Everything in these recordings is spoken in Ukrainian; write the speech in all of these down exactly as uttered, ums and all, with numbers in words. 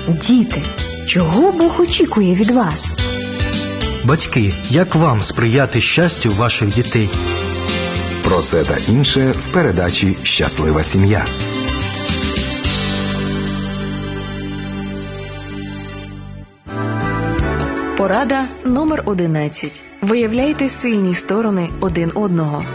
Діти, чого Бог очікує від вас? Батьки, як вам сприяти щастю ваших дітей? Про це та інше в передачі «Щаслива сім'я». Порада номер одинадцять. Виявляйте сильні сторони один одного.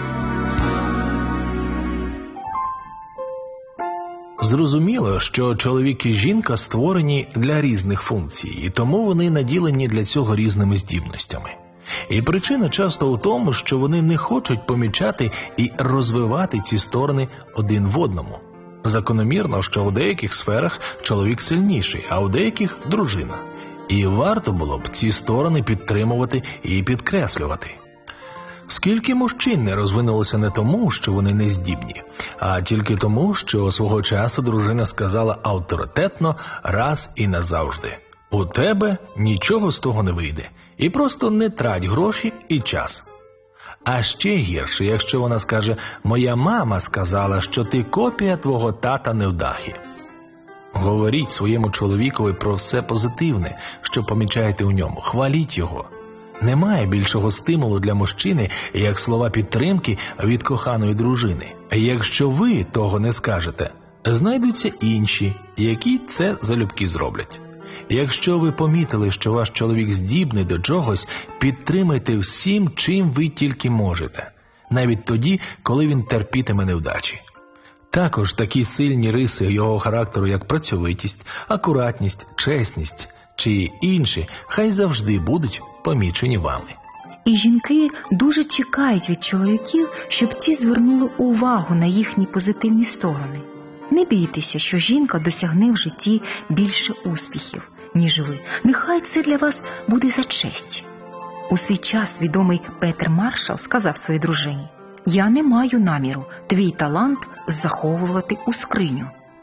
Зрозуміло, що чоловік і жінка створені для різних функцій, і тому вони наділені для цього різними здібностями. І причина часто у тому, що вони не хочуть помічати і розвивати ці сторони один в одному. Закономірно, що у деяких сферах чоловік сильніший, а у деяких – дружина. І варто було б ці сторони підтримувати і підкреслювати. Скільки мужчин не розвинулося не тому, що вони не здібні, а тільки тому, що свого часу дружина сказала авторитетно раз і назавжди: «У тебе нічого з того не вийде, і просто не трать гроші і час». А ще гірше, якщо вона скаже: «Моя мама сказала, що ти копія твого тата невдахи». Говоріть своєму чоловікові про все позитивне, що помічаєте у ньому, хваліть його. Немає більшого стимулу для мужчини, як слова підтримки від коханої дружини. Якщо ви того не скажете, знайдуться інші, які це залюбки зроблять. Якщо ви помітили, що ваш чоловік здібний до чогось, підтримайте всім, чим ви тільки можете, навіть тоді, коли він терпітиме невдачі. Також такі сильні риси його характеру, як працьовитість, акуратність, чесність чи інші, хай завжди будуть помічені вами. І жінки дуже чекають від чоловіків, щоб ті звернули увагу на їхні позитивні сторони. Не бійтеся, що жінка досягне в житті більше успіхів, ніж ви. Нехай це для вас буде за честь. У свій час відомий Петер Маршал сказав своїй дружині: «Я не маю наміру твій талант заховувати у скриню.